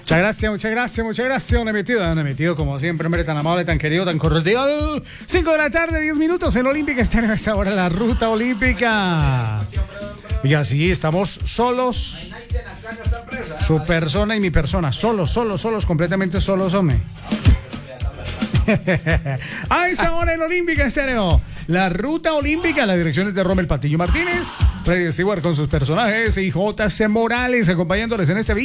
Muchas gracias. Un emitido como siempre, hombre, tan amable, tan querido, tan cordial. 5 de la tarde, 10 minutos en Olímpica. Está en esta hora la ruta olímpica. Y así estamos solos. Su persona y mi persona. Solos, completamente solos, hombre. A esta hora en Olímpica Estéreo, la ruta olímpica, las direcciones de Rommel Patiño Martínez, Freddy Stewart con sus personajes y J.C. Morales acompañándoles en este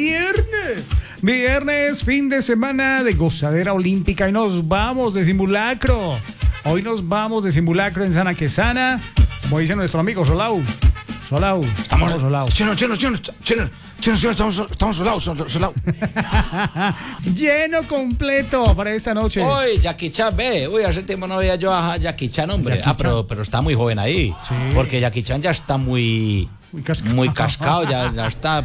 viernes, fin de semana de gozadera olímpica. Y nos vamos de simulacro. Hoy nos vamos de simulacro en Sana Quesana, como dice nuestro amigo Solao. Estamos Solao. Chino, estamos Solao. Lleno completo para esta noche. Uy, Jackie Chan, ve. Uy, hace tiempo no veía yo a Jackie Chan, hombre. Pero está muy joven ahí. Sí. Porque Jackie Chan ya está muy cascado, ya está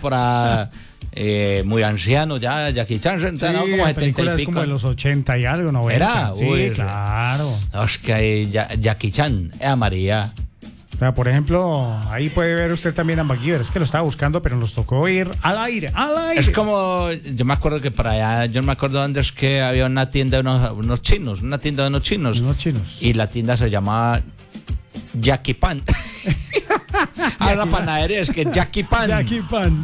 muy anciano ya. Jackie Chan, Sí, ¿no? Como la 70 película y es pico. como de los 80 y algo, 90. ¿Era? Sí, Uy, claro. No, es que Jackie Chan, María. O sea, por ejemplo, ahí puede ver usted también a MacGyver. Es que lo estaba buscando, pero nos tocó ir al aire. Es como, yo me acuerdo que para allá, yo no me acuerdo dónde es que había una tienda de unos chinos, y la tienda se llamaba Jackie Pan. Ahora la panadería es que Jackie Pan. Jackie Pan.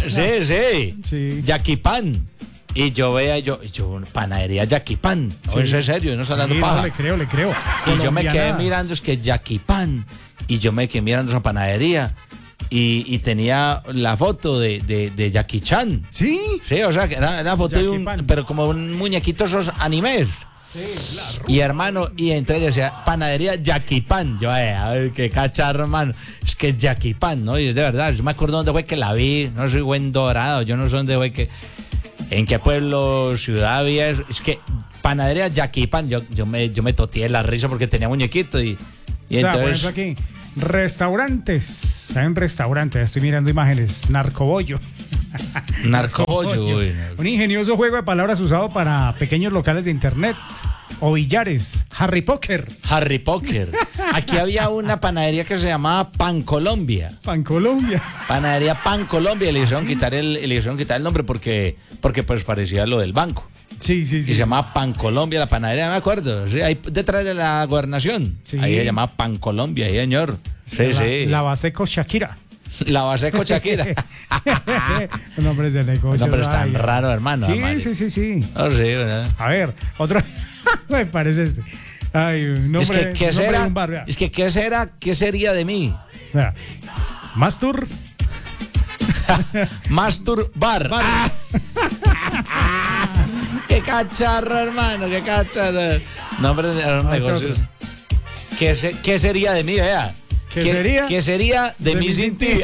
Sí. Jackie Pan. Y yo veía, panadería Jackie Pan. Sí. ¿Es en serio? No está dando paja. No, le creo. Y yo me quedé mirando, es que Jackie Pan. Y yo me quedé mirando esa panadería. Y tenía la foto de Jackie Chan. ¿Sí? Sí, o sea, que era la foto Jackie de un, Pan. pero como un muñequito esos animes. Sí, claro. Y hermano, y entonces decía, panadería Jackie Pan. Yo, ay, qué cacharro, hermano. Es que es Jackie Pan, ¿no? Y de verdad, yo me acuerdo dónde fue que la vi. No soy buen dorado, yo no sé dónde fue que... ¿En qué pueblo, ciudad había eso? Es que panadería Jackie Pan. Yo me toteé la risa porque tenía muñequito y entonces... Por aquí, restaurantes. Hay un restaurante, estoy mirando imágenes. Narcobollo. Narcobollo, uy. Un ingenioso juego de palabras usado para pequeños locales de internet o billares. Harry Poker. Aquí había una panadería que se llamaba Pan Colombia. Pancolombia. Panadería Pan Colombia. Le hicieron quitar el nombre porque pues parecía lo del banco. Sí. Y se llamaba Pan Colombia, la panadería, me acuerdo. Sí, ahí detrás de la gobernación. Sí. Ahí se llamaba Pan Colombia, ahí, señor. Sí. La Baseco Shakira. La Baseco Shakira. Nombres de negocios. No, pero es tan raro, hermano. Sí. Oh, sí, ¿verdad? A ver, otro. Me parece este. Ay, nombre, ¿Qué nombre será? de un bar, vea. Es que, ¿qué sería de mí? Vea. Mastur. Masturbar. Qué cacharro, hermano, qué cacharro. Nombre de los negocios. ¿Qué sería de mí, vea? ¿Qué sería de mí sin ti?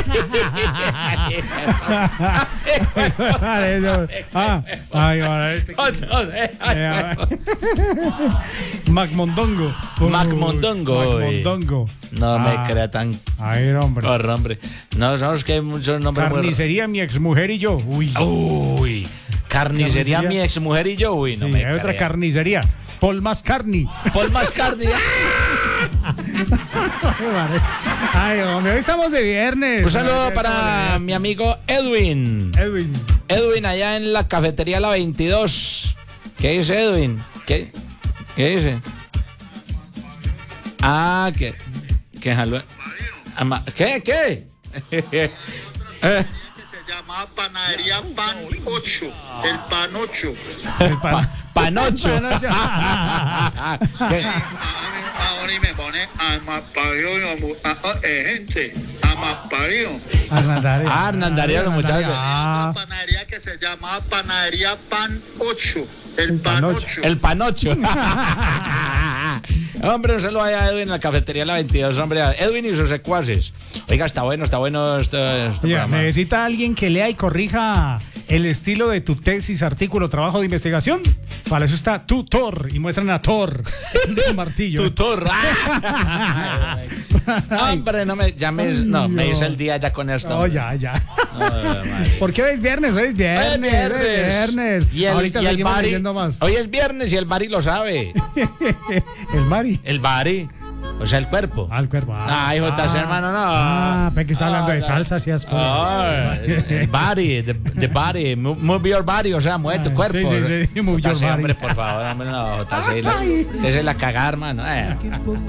Macmondongo. Macmondongo. No me crea tan... Ay, hombre. Hombre. No, sabes que hay muchos nombres... Carnicería, mi exmujer y yo. Uy. Carnicería, mi exmujer y yo. Uy, no sí, me hay crea. otra carnicería. Paul Mascarni. Ay, hombre, hoy estamos de viernes. Un saludo para mi amigo Edwin, allá en la cafetería La 22. ¿Qué dice Edwin? ¿Qué dice? ¿Qué? Se llama panadería Pan 8, el Panocho. Panocho. Ahora y me pone gente, amapario. Hernandaria, los muchachos. Una panadería que se llama panadería Pan 8, el Panocho. El Panocho. Hombre, un saludo allá a Edwin en la cafetería La 22, hombre. Edwin y sus secuaces. Oiga, está bueno este programa. ¿Necesita alguien que lea y corrija el estilo de tu tesis, artículo, trabajo de investigación? Para eso está Tutor y muestran a Thor de martillo. Tutor. Hombre, me hice el día ya con esto. No, ya. ¿Por qué hoy es viernes? Hoy es viernes. Y ahorita el seguimos Bari, leyendo más. hoy es viernes y el Bari lo sabe. El Mari. El Bari. O sea, el cuerpo. Al cuerpo. Ay, JC, hermano, no. Ve que está hablando de salsas y asco. El body, the body, move your body, o sea, mueve tu cuerpo. Sí, move your JC, body. hombre, por favor, hombre, no, JC, esa es la cagada, hermano.